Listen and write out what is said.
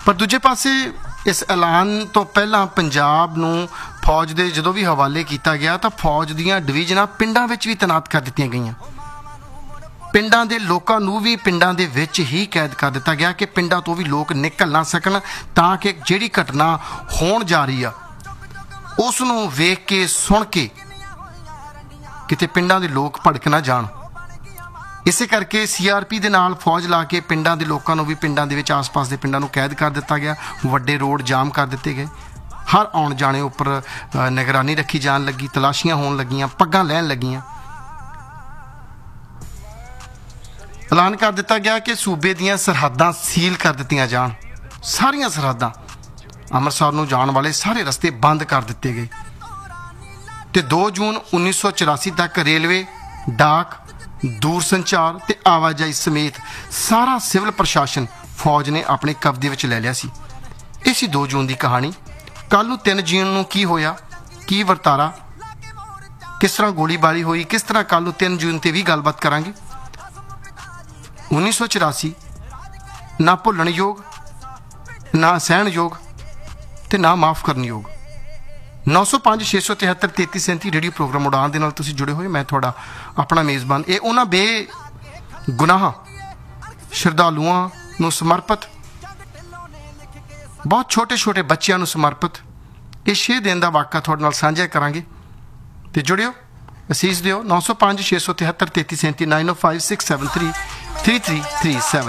पर दूजे पासे इस ऐलान तो पहला पंजाब नूं फौज दे जदों भी हवाले किया गया तो फौज दीयां डिवीजनां पिंडां विच भी तैनात कर दित्तियां गईयां। पिंडां दे लोकां नूं भी पिंडां दे विच ही कैद कर दिता गया कि पिंडां तो भी लोग निकल ना सकन, तां कि जिहड़ी घटना होण जा रही आ उस नूं वेख के सुण के किते पिंडां दे लोग भड़क ना जाण। इसे करके CRP दे नाल फौज ला के पिंडां दे लोकां नूं भी पिंडां दे विच आस पास दे पिंडां नूं कैद कर दिता गया। वड्डे रोड जाम कर दिते गए, हर आउण जाणे उपर निगरानी रखी जाण लगी, तलाशियां होण लगियां, पग्गां लैण लगियां। ऐलान कर दिता गया कि सूबे दीयां सरहदां सील कर दित्तियां जाण। सारियां सरहदां अमृतसर नूं जाण वाले सारे रस्ते बंद कर दिते गए ते 2 जून 1984 तक रेलवे, डाक, दूर संचार ते आवाजाही समेत सारा सिविल प्रशासन फौज ने अपने कब्जे विच ले लिया सी। इसी 2 जून की कहानी। कल नूं 3 जून नूं की होया, की वरतारा, किस तरह गोलीबारी हुई, किस तरह कल नूं 3 जून ते भी गलबात करांगे। 1984 ना भुल्लण योग, ना सहण योग ते ना माफ़ करन योग। 905 673 3337 रेडियो प्रोग्राम उड़ान दे नाल तुसीं जुड़े होए। मैं थोड़ा अपना मेज़बान। ये उन्हां बेगुनाह श्रद्धालुआं नूं समर्पित, बहुत छोटे छोटे बच्चों नूं समर्पित ये 6 दिन का वाक़ा थोड़े नाल साझा करांगे ते जुड़ियो, असीस दिओ। 905 673 3337 905 673 3337।